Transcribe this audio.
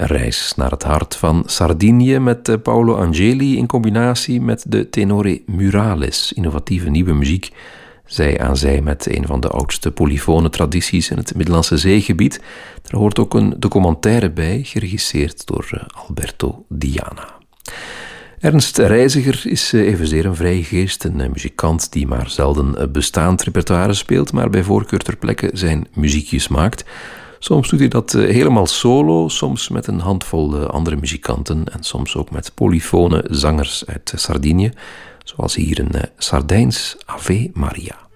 reis naar het hart van Sardinië met Paolo Angeli in combinatie met de Tenore Murales, innovatieve nieuwe muziek, zij aan zij met een van de oudste polyfone tradities in het Middellandse Zeegebied. Er hoort ook een documentaire bij, geregisseerd door Alberto Diana. Ernst Reiziger is evenzeer een vrije geest, een muzikant die maar zelden bestaand repertoire speelt, maar bij voorkeur ter plekke zijn muziekjes maakt. Soms doet hij dat helemaal solo, soms met een handvol andere muzikanten en soms ook met polyfone zangers uit Sardinië, zoals hier een Sardijns Ave Maria.